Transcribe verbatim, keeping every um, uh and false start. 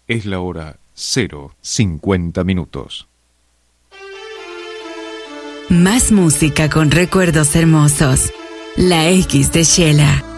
Es la hora cero cincuenta minutos. Más música con recuerdos hermosos. La X de Shela.